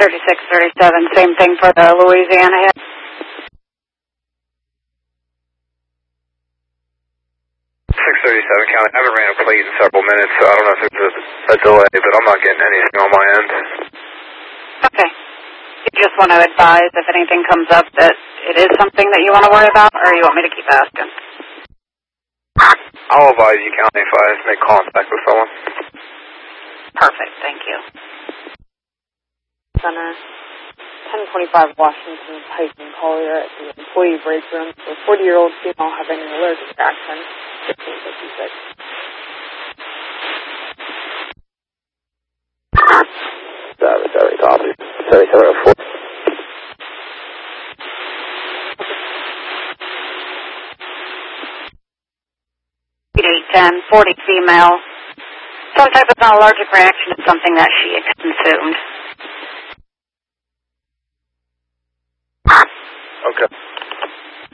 3637, same thing for the Louisiana hit. 637 County. I haven't ran a plate in several minutes, so I don't know if there's a delay, but I'm not getting anything on my end. Okay. You just want to advise if anything comes up that it is something that you want to worry about, or you want me to keep asking? I'll advise you, County, if I make contact with someone. Perfect, thank you. Center, 1025 Washington Pike and Collier at the employee break room for 40-year-old female having an allergic reaction, 1556. Sorry, copy. 3704. 810, 40 female. Some type of an allergic reaction to something that she had consumed. Okay.